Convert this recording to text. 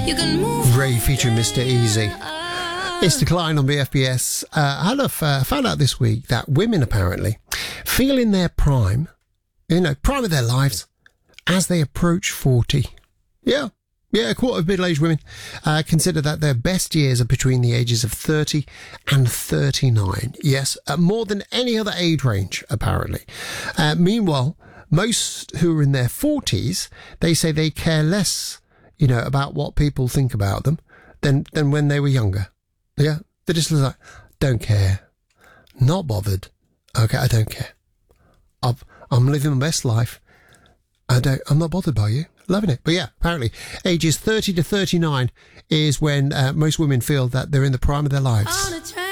Ray featuring Mr. Easy. It's Decline on BFBS. Found out this week that women apparently feel in their prime of their lives as they approach 40. Yeah, a quarter of middle-aged women consider that their best years are between the ages of 30 and 39. Yes, more than any other age range, apparently. Meanwhile, most who are in their 40s, they say they care less, about what people think about them than when they were younger. Yeah, they're just like, don't care. Not bothered. Okay, I don't care. I'm living my best life. I'm not bothered by you. Loving it. But yeah, apparently ages 30 to 39 is when most women feel that they're in the prime of their lives.